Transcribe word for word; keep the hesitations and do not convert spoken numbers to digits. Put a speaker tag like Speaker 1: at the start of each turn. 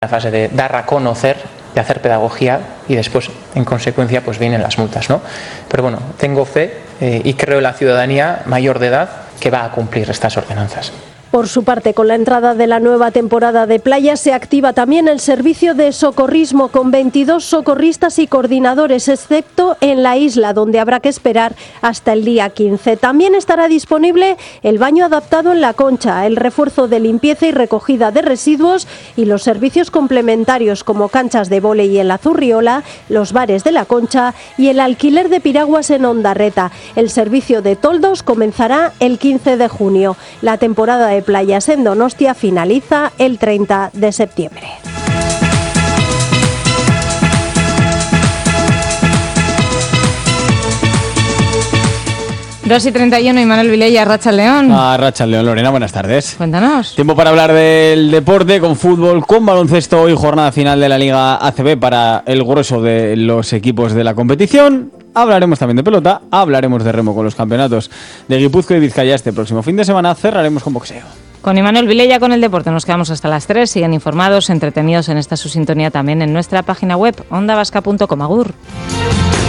Speaker 1: la fase de dar a conocer, de hacer pedagogía y después, en consecuencia, pues vienen las multas, ¿no? Pero bueno, tengo fe eh, y creo en la ciudadanía mayor de edad que va a cumplir estas ordenanzas.
Speaker 2: Por su parte, con la entrada de la nueva temporada de playa, se activa también el servicio de socorrismo con veintidós socorristas y coordinadores, excepto en la isla, donde habrá que esperar hasta el día quince. También estará disponible el baño adaptado en La Concha, el refuerzo de limpieza y recogida de residuos y los servicios complementarios como canchas de vóley en la Zurriola, los bares de La Concha y el alquiler de piraguas en Ondarreta. El servicio de toldos comenzará el quince de junio. La temporada de playas en Donostia finaliza el treinta de septiembre.
Speaker 3: dos y treinta y uno y Manuel Vilella, Racha León.
Speaker 4: Ah, Racha León, Lorena, buenas tardes.
Speaker 3: Cuéntanos.
Speaker 4: Tiempo para hablar del deporte, con fútbol, con baloncesto. Hoy jornada final de la Liga A C B para el grueso de los equipos de la competición. Hablaremos también de pelota, hablaremos de remo con los campeonatos de Guipúzcoa y Vizcaya este próximo fin de semana. Cerraremos con boxeo.
Speaker 3: Con Imanol Vilella con el deporte nos quedamos hasta las tres. Siguen informados, entretenidos en esta su sintonía también en nuestra página web onda vasca punto com. Agur.